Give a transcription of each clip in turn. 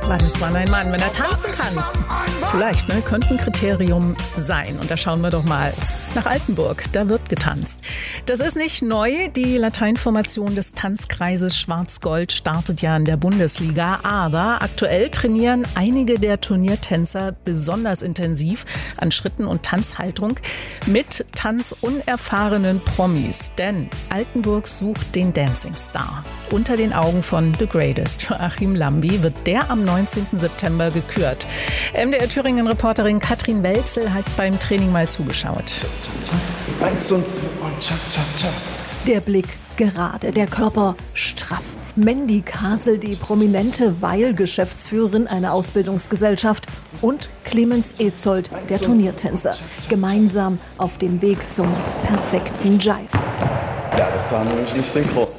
War das Mann ein Mann, wenn er tanzen kann? Vielleicht, könnte ein Kriterium sein. Und da schauen wir doch mal nach Altenburg. Da wird getanzt. Das ist nicht neu. Die Lateinformation des Tanzkreises Schwarz-Gold startet ja in der Bundesliga. Aber aktuell trainieren einige der Turniertänzer besonders intensiv an Schritten und Tanzhaltung mit tanzunerfahrenen Promis. Denn Altenburg sucht den Dancing Star. Unter den Augen von The Greatest, Joachim Lambi, wird der am 19. September gekürt. MDR Thüringen-Reporterin Katrin Welzel hat beim Training mal zugeschaut. 1 und 2 und cha-cha-cha. Der Blick gerade, der Körper straff. Mandy Kasel, die prominente Weil-Geschäftsführerin einer Ausbildungsgesellschaft, und Clemens Etzold, der Turniertänzer, gemeinsam auf dem Weg zum perfekten Jive. Ja, das war nämlich nicht synchron.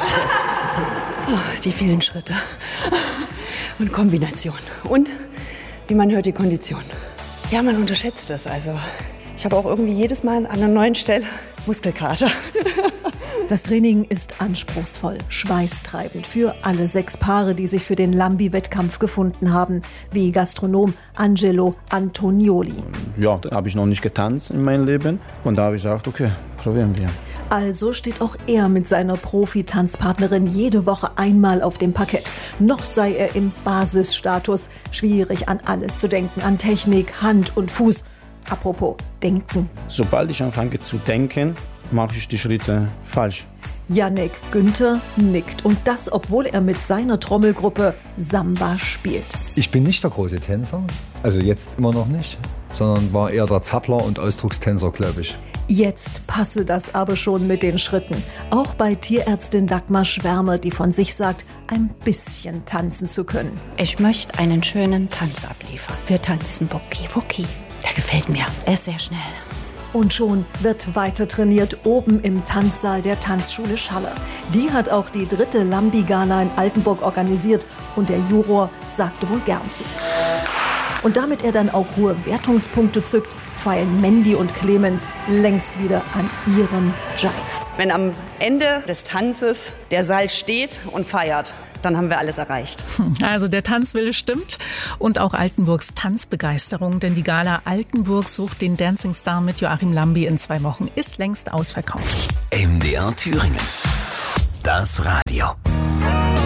Die vielen Schritte und Kombination und, wie man hört, die Kondition. Ja, man unterschätzt das. Also ich habe auch irgendwie jedes Mal an einer neuen Stelle Muskelkater. Das Training ist anspruchsvoll, schweißtreibend für alle 6 Paare, die sich für den Lambi-Wettkampf gefunden haben, wie Gastronom Angelo Antonioli. Ja, da habe ich noch nicht getanzt in meinem Leben und da habe ich gesagt, okay, probieren wir. Also steht auch er mit seiner Profi-Tanzpartnerin jede Woche einmal auf dem Parkett. Noch sei er im Basisstatus. Schwierig, an alles zu denken, an Technik, Hand und Fuß. Apropos Denken. Sobald ich anfange zu denken, mache ich die Schritte falsch. Yannick Günther nickt. Und das, obwohl er mit seiner Trommelgruppe Samba spielt. Ich bin nicht der große Tänzer, also jetzt immer noch nicht, sondern war eher der Zappler und Ausdruckstänzer, glaube ich. Jetzt passe das aber schon mit den Schritten. Auch bei Tierärztin Dagmar Schwärmer, die von sich sagt, ein bisschen tanzen zu können. Ich möchte einen schönen Tanz abliefern. Wir tanzen Bucki-Wucki. Der gefällt mir. Er ist sehr schnell. Und schon wird weiter trainiert oben im Tanzsaal der Tanzschule Schaller. Die hat auch die 3. Lambi-Gala in Altenburg organisiert und der Juror sagte wohl gern zu. Und damit er dann auch hohe Wertungspunkte zückt, feilen Mandy und Clemens längst wieder an ihrem Jive. Wenn am Ende des Tanzes der Saal steht und feiert, dann haben wir alles erreicht. Also der Tanzwille stimmt und auch Altenburgs Tanzbegeisterung, denn die Gala Altenburg sucht den Dancing Star mit Joachim Lambi in 2 Wochen ist längst ausverkauft. MDR Thüringen. Das Radio.